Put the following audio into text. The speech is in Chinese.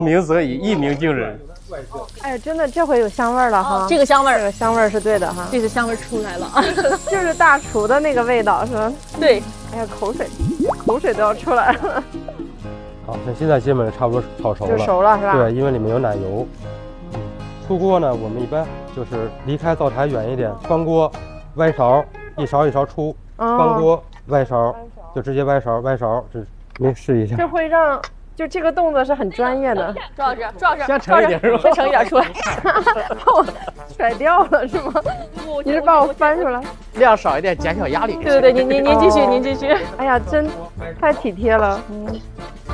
鸣则已，一鸣惊人。 哎，真的，这回有香味儿了哈。 这个香味儿， 这个香味儿是对的哈。 这次香味儿出来了， 就是大厨的那个味道是吧？ 对。 哎呀，口水都要出来了。 好，那现在基本上差不多炒熟了， 就熟了是吧？ 对，因为里面有奶油。出锅呢，我们一般就是离开灶台远一点，翻锅，歪勺，一勺一勺出，翻锅歪勺，就直接歪勺，这您试一下。 这会让。就这个动作是很专业的， 朱老师， 先盛一点是吧？ 先盛一点出来， 把我甩掉了是吗？你是把我翻出来？ 量少一点，减小压力。 对，您继续，您继续。 哎呀，真太体贴了。